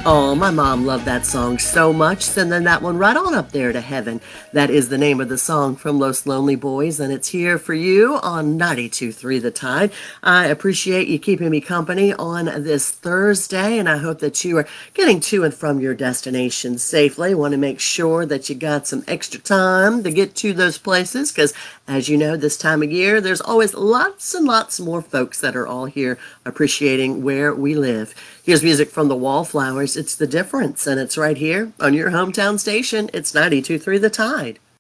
Oh, my mom loved that song so much, sending that one right on up there to heaven. That is the name of the song from Los Lonely Boys, and it's here for you on 92.3 The Tide. I appreciate you keeping me company on this Thursday, and I hope that you are getting to and from your destination safely. Want to make sure that you got some extra time to get to those places, because as you know, this time of year, there's always lots and lots more folks that are all here appreciating where we live. Here's music from the Wallflowers. It's The Difference, and it's right here on your hometown station. It's 92.3 The Tide.